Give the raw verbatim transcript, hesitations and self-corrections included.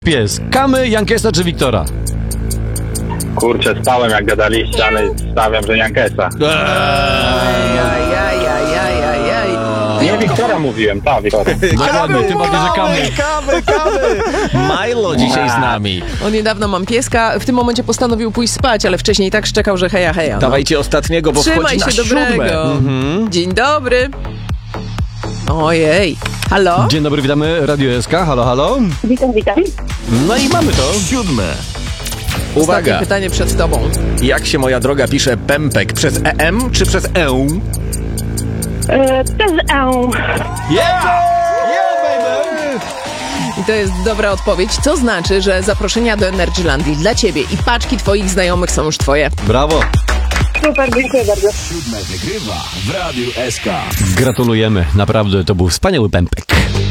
Pies, Kamy, Jankesa czy Wiktora? Kurczę, spałem jak gadaliście, ale stawiam, że Jankesa. Ajajajajajaj. Nie, Wiktora mówiłem, tak, Wiktora. Dokładnie, tym bardziej, że Kamy. Kamy, kamy! Milo dzisiaj z nami. On niedawno mam pieska, w tym momencie postanowił pójść spać, ale wcześniej tak szczekał, że heja, heja. No. Dawajcie ostatniego, bo Trzymaj wchodzi na się siódme. dobrego. Mhm. Dzień dobry. Ojej. Halo? Dzień dobry, witamy Radio S K, halo, halo. Witam, witam. No i mamy to. Siódme. Ostatnie Uwaga, pytanie przed tobą. jak się, moja droga, pisze pępek? Przez E M czy przez E? E, Przez E. Yeah! I to jest dobra odpowiedź, co znaczy, że zaproszenia do Energylandii dla ciebie i paczki twoich znajomych są już twoje. Brawo. Super, dziękuję bardzo. Siódme wygrywa w Radiu S K. Gratulujemy, naprawdę to był wspaniały pępek.